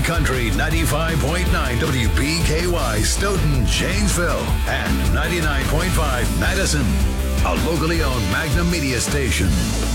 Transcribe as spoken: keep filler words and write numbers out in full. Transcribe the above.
Country ninety-five point nine W P K Y Stoughton, Janesville, and ninety-nine point five Madison, a locally owned Magnum Media station.